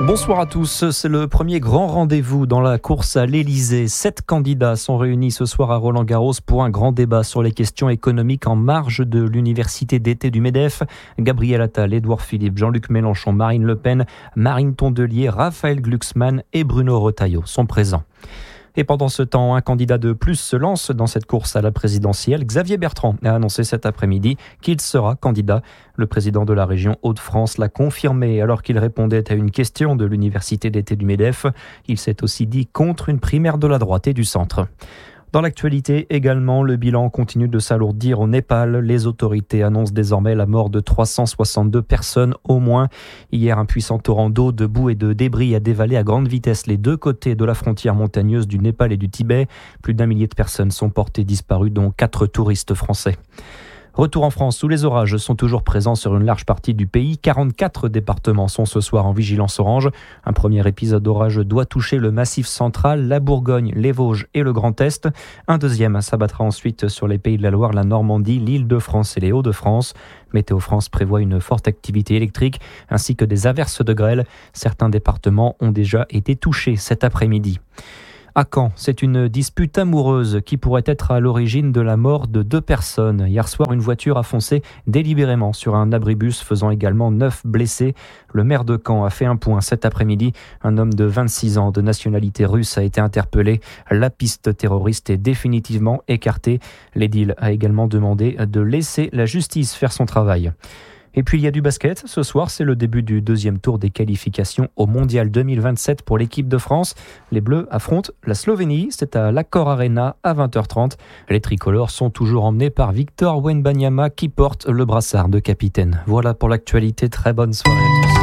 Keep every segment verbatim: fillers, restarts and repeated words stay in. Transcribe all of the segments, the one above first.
Bonsoir à tous, c'est le premier grand rendez-vous dans la course à l'Elysée. Sept candidats sont réunis ce soir à Roland-Garros pour un grand débat sur les questions économiques en marge de l'université d'été du MEDEF. Gabriel Attal, Édouard Philippe, Jean-Luc Mélenchon, Marine Le Pen, Marine Tondelier, Raphaël Glucksmann et Bruno Retailleau sont présents. Et pendant ce temps, un candidat de plus se lance dans cette course à la présidentielle. Xavier Bertrand a annoncé cet après-midi qu'il sera candidat. Le président de la région Hauts-de-France l'a confirmé alors qu'il répondait à une question de l'université d'été du MEDEF. Il s'est aussi dit contre une primaire de la droite et du centre. Dans l'actualité également, le bilan continue de s'alourdir au Népal. Les autorités annoncent désormais la mort de trois cent soixante-deux personnes au moins. Hier, un puissant torrent d'eau, de boue et de débris a dévalé à grande vitesse les deux côtés de la frontière montagneuse du Népal et du Tibet. Plus d'un millier de personnes sont portées disparues, dont quatre touristes français. Retour en France, où les orages sont toujours présents sur une large partie du pays. quarante-quatre départements sont ce soir en vigilance orange. Un premier épisode d'orage doit toucher le Massif central, la Bourgogne, les Vosges et le Grand Est. Un deuxième s'abattra ensuite sur les Pays de la Loire, la Normandie, l'Île-de-France et les Hauts-de-France. Météo France prévoit une forte activité électrique ainsi que des averses de grêle. Certains départements ont déjà été touchés cet après-midi. À Caen, c'est une dispute amoureuse qui pourrait être à l'origine de la mort de deux personnes. Hier soir, une voiture a foncé délibérément sur un abribus, faisant également neuf blessés. Le maire de Caen a fait un point cet après-midi. Un homme de vingt-six ans de nationalité russe a été interpellé. La piste terroriste est définitivement écartée. L'édile a également demandé de laisser la justice faire son travail. Et puis il y a du basket. Ce soir, c'est le début du deuxième tour des qualifications au Mondial deux mille vingt-sept pour l'équipe de France. Les Bleus affrontent la Slovénie. C'est à l'Accor Arena à vingt heures trente. Les tricolores sont toujours emmenés par Victor Wembanyama qui porte le brassard de capitaine. Voilà pour l'actualité. Très bonne soirée à tous.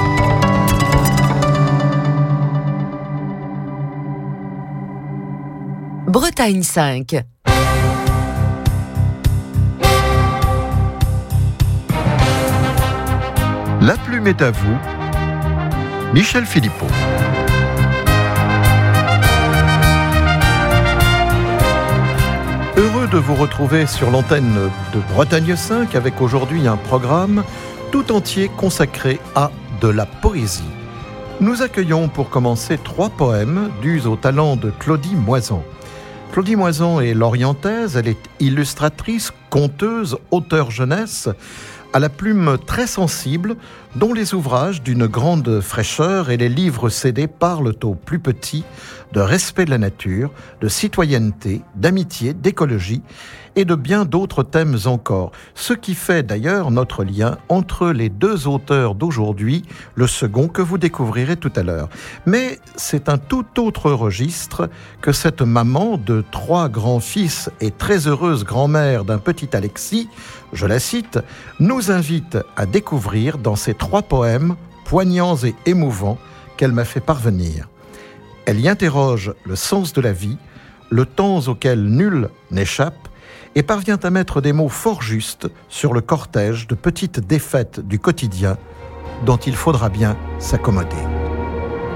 Bretagne cinq. La plume est à vous, Michel Philippot. Heureux de vous retrouver sur l'antenne de Bretagne cinq avec aujourd'hui un programme tout entier consacré à de la poésie. Nous accueillons pour commencer trois poèmes dus au talent de Claudie Moisan. Claudie Moisan est lorientaise, elle est illustratrice, conteuse, auteure jeunesse, à la plume très sensible, dont les ouvrages d'une grande fraîcheur et les livres C D parlent aux plus petits de respect de la nature, de citoyenneté, d'amitié, d'écologie et de bien d'autres thèmes encore. Ce qui fait d'ailleurs notre lien entre les deux auteurs d'aujourd'hui, le second que vous découvrirez tout à l'heure. Mais c'est un tout autre registre que cette maman de trois grands-fils et très heureuse grand-mère d'un petit Alexis, je la cite, nous invite à découvrir dans ces trois poèmes poignants et émouvants qu'elle m'a fait parvenir. Elle y interroge le sens de la vie, le temps auquel nul n'échappe, et parvient à mettre des mots fort justes sur le cortège de petites défaites du quotidien dont il faudra bien s'accommoder.